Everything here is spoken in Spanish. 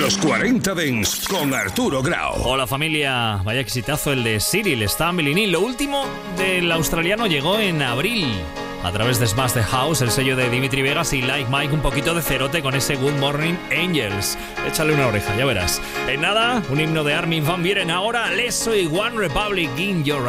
Los 40 Dents con Arturo Grau. Hola familia, vaya exitazo el de Cyril Stamblin. Lo último del australiano llegó en abril a través de Smash the House, el sello de Dimitri Vegas, y Like Mike un poquito de cerote con ese Good Morning Angels. Échale una oreja, ya verás. En nada, un himno de Armin van Buuren ahora, Lesso y One Republic in Your